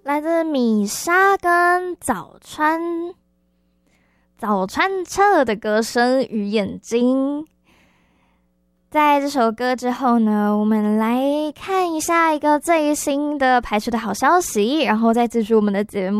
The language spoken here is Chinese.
来自米莎跟早川彻的歌声与眼睛。在这首歌之后呢，我们来看一下一个最新的排出的好消息，然后再继续我们的节目。